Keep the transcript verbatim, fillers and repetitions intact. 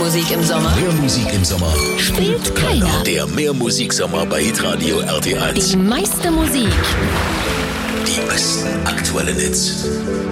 Musik im Sommer? Mehr Musik im Sommer Spielt keiner. Der Mehrmusiksommer bei Hitradio R T eins. Die meiste Musik. Die besten aktuellen Hits.